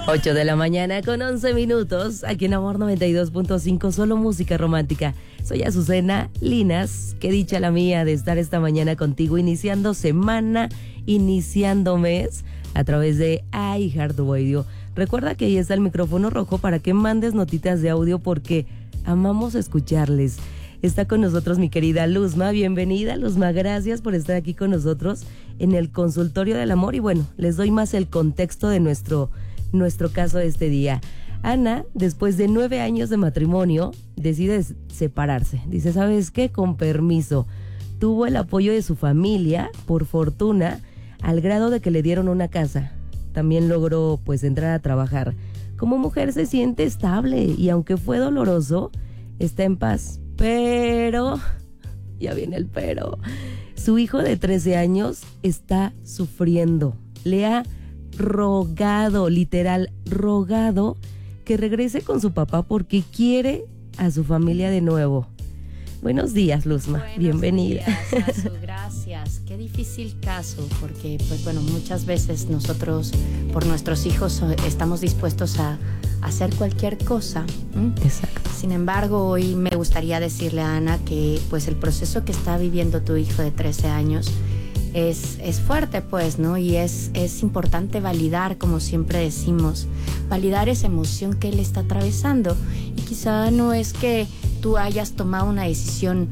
8 de la mañana con 11 minutos, aquí en Amor 92.5, solo música romántica. Soy Azucena Linas, qué dicha la mía de estar esta mañana contigo, iniciando semana, iniciando mes, a través de iHeartRadio. Recuerda que ahí está el micrófono rojo para que mandes notitas de audio porque amamos escucharles. Está con nosotros mi querida Luzma. Bienvenida, Luzma, gracias por estar aquí con nosotros en el consultorio del amor. Y bueno, les doy más el contexto de nuestro caso de este día. Ana, después de 9 años de matrimonio, decide separarse. Dice, ¿sabes qué? Con permiso. Tuvo el apoyo de su familia, por fortuna, al grado de que le dieron una casa. También logró, pues, entrar a trabajar. Como mujer se siente estable y aunque fue doloroso, está en paz. Pero, ya viene el pero, su hijo de 13 años está sufriendo. Le ha rogado, literal, rogado que regrese con su papá porque quiere a su familia de nuevo. Buenos días, Luzma. Buenos bienvenida. Días, gracias. Qué difícil caso, porque pues bueno, muchas veces nosotros por nuestros hijos estamos dispuestos a hacer cualquier cosa. Exacto. Sin embargo, hoy me gustaría decirle a Ana que pues el proceso que está viviendo tu hijo de 13 años es fuerte, pues, ¿no? Y es importante validar, como siempre decimos, validar esa emoción que él está atravesando. Y quizá no es que tú hayas tomado una decisión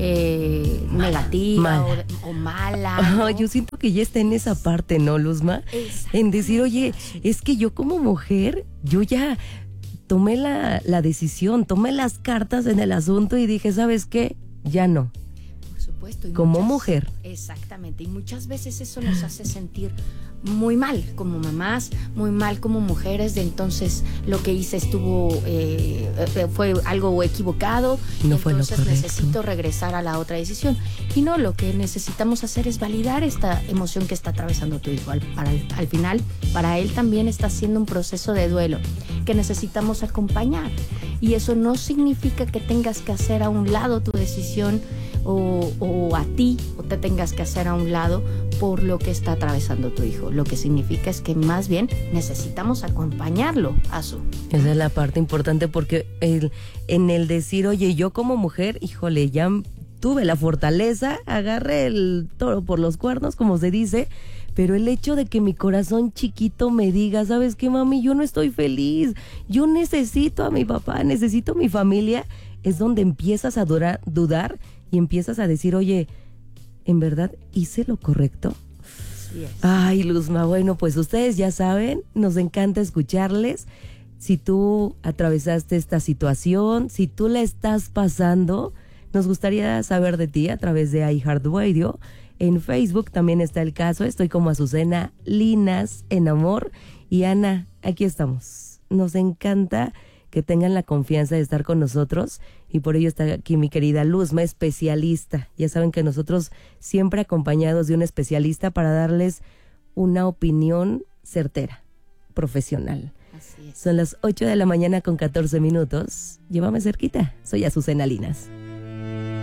negativa o mala, ¿no? Yo siento que ya está en esa parte, ¿no, Luzma? En decir, oye, es que yo como mujer, yo ya tomé la decisión, tomé las cartas en el asunto y dije, ¿sabes qué? Ya no. Como mujer. Exactamente, y muchas veces eso nos hace sentir muy mal como mamás, muy mal como mujeres, de entonces lo que hice fue algo equivocado, no fue entonces lo correcto. Necesito regresar a la otra decisión. Y no, lo que necesitamos hacer es validar esta emoción que está atravesando tu hijo. Al final, para él también está haciendo un proceso de duelo que necesitamos acompañar. Y eso no significa que tengas que hacer a un lado tu decisión o a ti, o te tengas que hacer a un lado por lo que está atravesando tu hijo. Lo que significa es que más bien necesitamos acompañarlo, Azu. Esa es la parte importante porque en el decir, oye, yo como mujer, híjole, ya tuve la fortaleza, agarré el toro por los cuernos, como se dice, pero el hecho de que mi corazón chiquito me diga, ¿sabes qué, mami? Yo no estoy feliz, yo necesito a mi papá, necesito a mi familia, es donde empiezas a dudar y empiezas a decir, oye, ¿en verdad hice lo correcto? Yes. Ay, Luzma, bueno, pues ustedes ya saben, nos encanta escucharles. Si tú atravesaste esta situación, si tú la estás pasando, nos gustaría saber de ti a través de iHeartRadio. En Facebook también está el caso, estoy como Azucena Linas en Amor. Y Ana, aquí estamos. Nos encanta que tengan la confianza de estar con nosotros y por ello está aquí mi querida Luzma, especialista. Ya saben que nosotros siempre acompañados de un especialista para darles una opinión certera, profesional. Así es. Son las 8 de la mañana con 14 minutos. Llévame cerquita, soy Azucena Linas.